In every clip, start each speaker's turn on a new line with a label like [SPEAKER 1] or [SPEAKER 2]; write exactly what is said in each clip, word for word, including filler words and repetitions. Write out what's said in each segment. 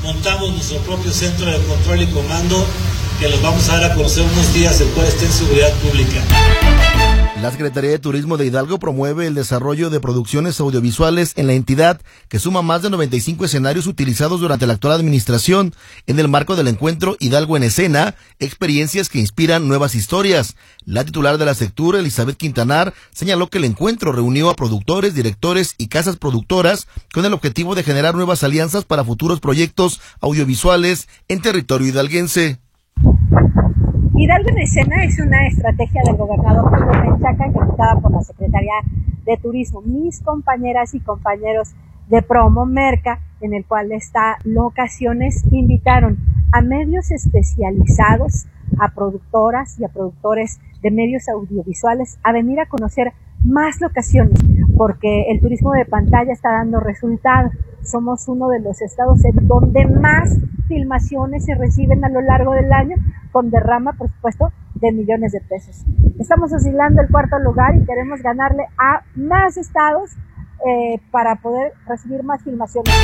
[SPEAKER 1] montamos nuestro propio centro de control y comando, que los vamos a dar a conocer unos días, el cual está en seguridad pública.
[SPEAKER 2] La Secretaría de Turismo de Hidalgo promueve el desarrollo de producciones audiovisuales en la entidad, que suma más de noventa y cinco escenarios utilizados durante la actual administración, en el marco del encuentro Hidalgo en Escena, experiencias que inspiran nuevas historias. La titular de la Sectur, Elizabeth Quintanar, señaló que el encuentro reunió a productores, directores y casas productoras con el objetivo de generar nuevas alianzas para futuros proyectos audiovisuales en territorio hidalguense.
[SPEAKER 3] Hidalgo en Escena es una estrategia del gobernador Julio Menchaca, ejecutada por la Secretaría de Turismo. Mis compañeras y compañeros de Promo Merca, en el cual está Locaciones, invitaron a medios especializados, a productoras y a productores de medios audiovisuales a venir a conocer más locaciones, porque el turismo de pantalla está dando resultados. Somos uno de los estados en donde más filmaciones se reciben a lo largo del año, con derrama, por supuesto, de millones de pesos. Estamos oscilando el cuarto lugar y queremos ganarle a más estados eh, para poder recibir más filmaciones.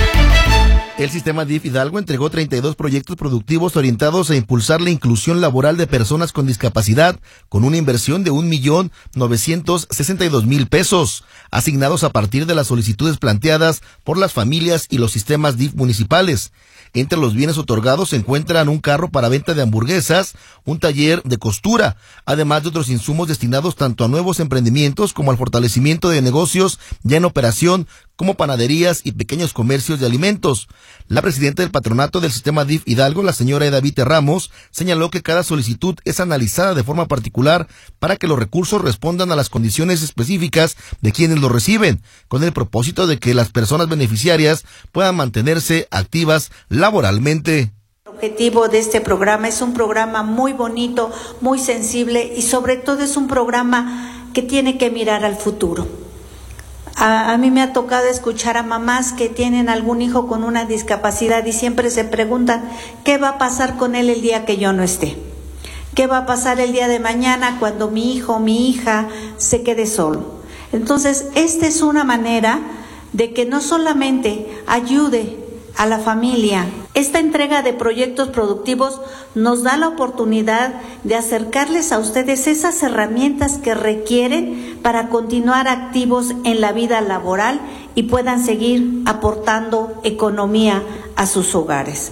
[SPEAKER 2] El sistema D I F Hidalgo entregó treinta y dos proyectos productivos orientados a impulsar la inclusión laboral de personas con discapacidad, con una inversión de un millón novecientos sesenta y dos mil pesos, asignados a partir de las solicitudes planteadas por las familias y los sistemas D I F municipales. Entre los bienes otorgados se encuentran un carro para venta de hamburguesas, un taller de costura, además de otros insumos destinados tanto a nuevos emprendimientos como al fortalecimiento de negocios ya en operación, como panaderías y pequeños comercios de alimentos. La presidenta del patronato del sistema D I F Hidalgo, la señora Edavite Ramos, señaló que cada solicitud es analizada de forma particular para que los recursos respondan a las condiciones específicas de quienes los reciben, con el propósito de que las personas beneficiarias puedan mantenerse activas laboralmente.
[SPEAKER 4] El objetivo de este programa es un programa muy bonito, muy sensible y sobre todo es un programa que tiene que mirar al futuro. A, a mí me ha tocado escuchar a mamás que tienen algún hijo con una discapacidad y siempre se preguntan ¿qué va a pasar con él el día que yo no esté? ¿Qué va a pasar el día de mañana cuando mi hijo o mi hija se quede solo? Entonces, esta es una manera de que no solamente ayude a la familia. Esta entrega de proyectos productivos nos da la oportunidad de acercarles a ustedes esas herramientas que requieren para continuar activos en la vida laboral y puedan seguir aportando economía a sus hogares.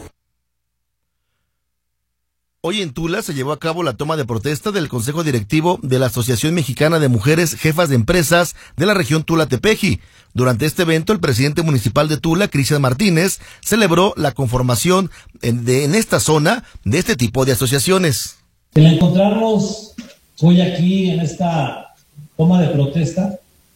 [SPEAKER 2] Hoy en Tula se llevó a cabo la toma de protesta del Consejo Directivo de la Asociación Mexicana de Mujeres Jefas de Empresas de la región Tula-Tepeji. Durante este evento, el presidente municipal de Tula, Cristian Martínez, celebró la conformación en, de, en esta zona de este tipo de asociaciones.
[SPEAKER 5] El encontrarnos hoy aquí en esta toma de protesta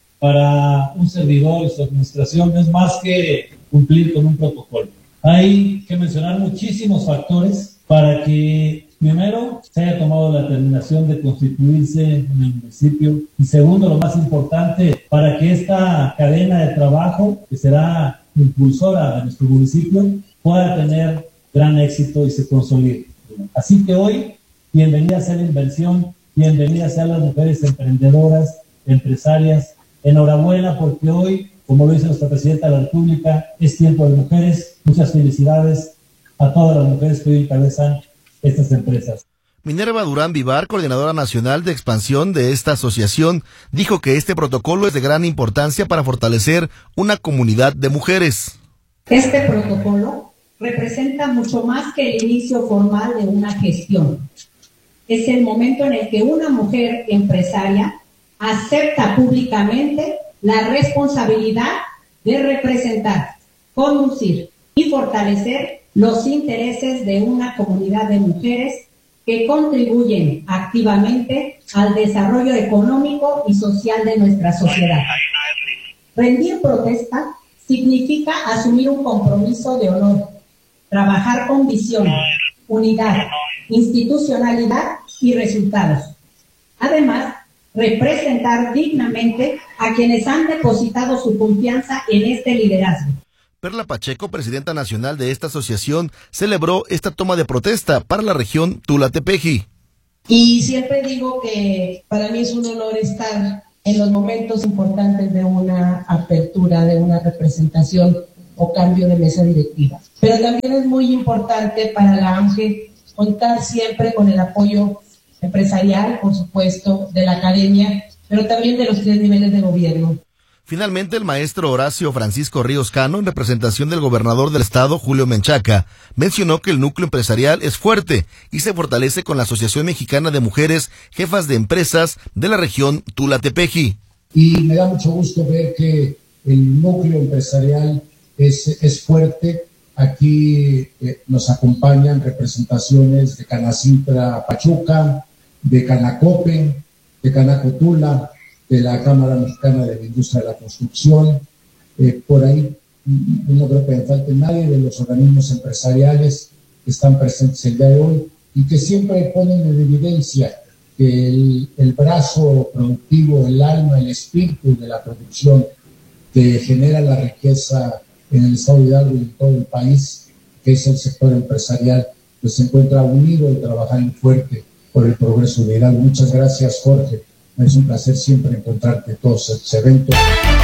[SPEAKER 5] para un servidor y su administración no es más que cumplir con un protocolo. Hay que mencionar muchísimos factores para que, primero, se haya tomado la determinación de constituirse en el municipio y, segundo, lo más importante, para que esta cadena de trabajo, que será impulsora de nuestro municipio, pueda tener gran éxito y se consolide. Así que hoy, bienvenida sea la inversión, bienvenida sean las mujeres emprendedoras, empresarias. Enhorabuena porque hoy, como lo dice nuestra presidenta de la República, es tiempo de mujeres. Muchas felicidades a todas las mujeres que hoy encabezan estas empresas.
[SPEAKER 2] Minerva Durán Vivar, coordinadora nacional de expansión de esta asociación, dijo que este protocolo es de gran importancia para fortalecer una comunidad de mujeres.
[SPEAKER 6] Este protocolo representa mucho más que el inicio formal de una gestión. Es el momento en el que una mujer empresaria acepta públicamente la responsabilidad de representar, conducir y fortalecer los intereses de una comunidad de mujeres que contribuyen activamente al desarrollo económico y social de nuestra sociedad. Rendir protesta significa asumir un compromiso de honor, trabajar con visión, unidad, institucionalidad y resultados. Además, representar dignamente a quienes han depositado su confianza en este liderazgo.
[SPEAKER 2] Perla Pacheco, presidenta nacional de esta asociación, celebró esta toma de protesta para la región Tula-Tepeji.
[SPEAKER 7] Y siempre digo que para mí es un honor estar en los momentos importantes de una apertura, de una representación o cambio de mesa directiva. Pero también es muy importante para la A M G E contar siempre con el apoyo empresarial, por supuesto, de la academia, pero también de los tres niveles de gobierno.
[SPEAKER 2] Finalmente, el maestro Horacio Francisco Ríos Cano, en representación del gobernador del estado, Julio Menchaca, mencionó que el núcleo empresarial es fuerte y se fortalece con la Asociación Mexicana de Mujeres Jefas de Empresas de la región Tula-Tepeji.
[SPEAKER 8] Y me da mucho gusto ver que el núcleo empresarial es, es fuerte. Aquí eh, nos acompañan representaciones de Canacintra Pachuca, de Canacope, de Canacotula, de la Cámara Mexicana de la Industria de la Construcción. Eh, por ahí no creo que me falte nadie de los organismos empresariales que están presentes el día de hoy y que siempre ponen en evidencia que el, el brazo productivo, el alma, el espíritu de la producción que genera la riqueza en el estado de Hidalgo y en todo el país, que es el sector empresarial, pues se encuentra unido y trabajando fuerte por el progreso de Hidalgo. Muchas gracias, Jorge. Es un placer siempre encontrarte en todos estos eventos.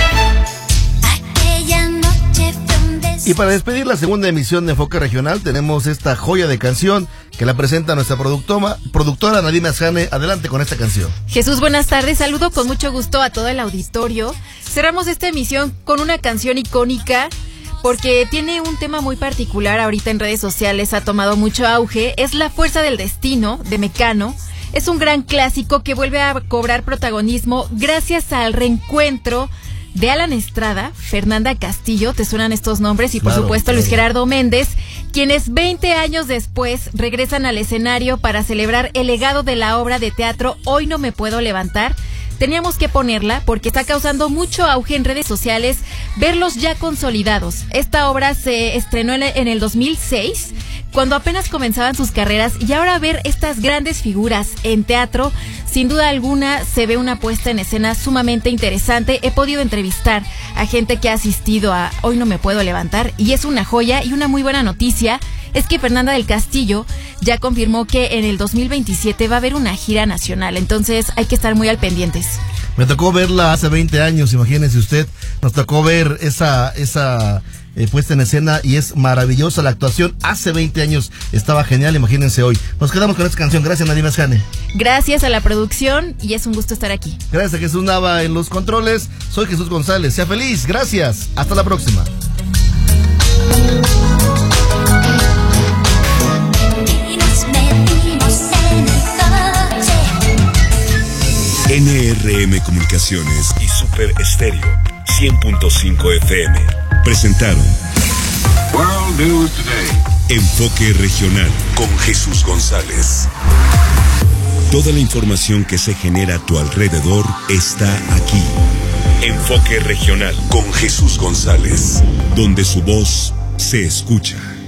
[SPEAKER 2] Y para despedir la segunda emisión de Enfoque Regional, tenemos esta joya de canción que la presenta nuestra productora, productora Nadine Asjane. Adelante con esta canción.
[SPEAKER 9] Jesús, buenas tardes. Saludo con mucho gusto a todo el auditorio. Cerramos esta emisión con una canción icónica porque tiene un tema muy particular. Ahorita en redes sociales ha tomado mucho auge. Es La Fuerza del Destino, de Mecano. Es un gran clásico que vuelve a cobrar protagonismo gracias al reencuentro de Alan Estrada, Fernanda Castillo, te suenan estos nombres, y por claro, supuesto claro. Luis Gerardo Méndez, quienes veinte años después regresan al escenario para celebrar el legado de la obra de teatro Hoy no me puedo levantar. Teníamos que ponerla porque está causando mucho auge en redes sociales verlos ya consolidados. Esta obra se estrenó en el dos mil seis, cuando apenas comenzaban sus carreras, y ahora ver estas grandes figuras en teatro, sin duda alguna se ve una puesta en escena sumamente interesante. He podido entrevistar a gente que ha asistido a Hoy no me puedo levantar y es una joya. Y una muy buena noticia es que Fernanda del Castillo ya confirmó que en el dos mil veintisiete va a haber una gira nacional, entonces hay que estar muy al pendientes.
[SPEAKER 2] Me tocó verla hace veinte años, imagínese usted, nos tocó ver esa esa eh, puesta en escena y es maravillosa la actuación. Hace veinte años estaba genial, imagínense hoy. Nos quedamos con esta canción. Gracias, Nadine Asjane.
[SPEAKER 9] Gracias a la producción y es un gusto estar aquí.
[SPEAKER 2] Gracias a Jesús Nava en los controles. Soy Jesús González. Sea feliz. Gracias. Hasta la próxima.
[SPEAKER 10] N R M Comunicaciones y Super Estéreo cien punto cinco F M presentaron World News Today. Enfoque Regional con Jesús González. Toda la información que se genera a tu alrededor está aquí. Enfoque Regional con Jesús González, donde su voz se escucha.